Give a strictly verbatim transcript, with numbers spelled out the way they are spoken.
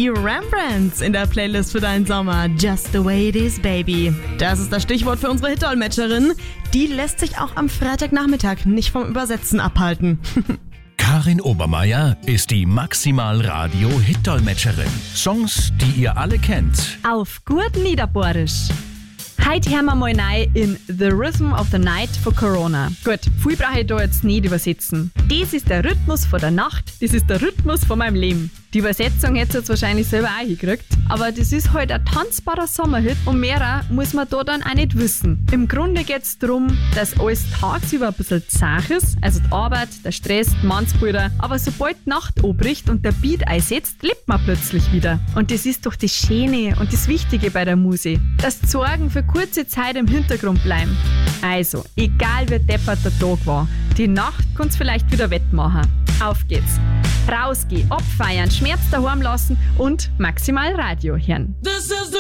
Die Rembrandts in der Playlist für deinen Sommer. Just the way it is, baby. Das ist das Stichwort für unsere Hit-Dolmetscherin. Die lässt sich auch am Freitagnachmittag nicht vom Übersetzen abhalten. Karin Obermeier ist die Maximal-Radio-Hit-Dolmetscherin. Songs, die ihr alle kennt. Auf gut Niederbohrisch. Heute hören wir mal rein in The Rhythm of the Night von Corona. Gut, viel brauche ich da jetzt nicht übersetzen. Das ist der Rhythmus von der Nacht, das ist der Rhythmus von meinem Leben. Die Übersetzung hättest du jetzt wahrscheinlich selber auch hingekriegt. Aber das ist halt ein tanzbarer Sommerhit und mehr muss man da dann auch nicht wissen. Im Grunde geht es darum, dass alles tagsüber ein bisschen zach ist, also die Arbeit, der Stress, die Mannsbilder. Aber sobald die Nacht anbricht und der Beat einsetzt, lebt man plötzlich wieder. Und das ist doch das Schöne und das Wichtige bei der Musik. Das Sorgen für kurze Zeit im Hintergrund bleiben. Also, egal wie deppert der Tag war, die Nacht kann's vielleicht wieder wettmachen. Auf geht's. Rausgehen, abfeiern, Schmerz daheim lassen und maximal Radio hören.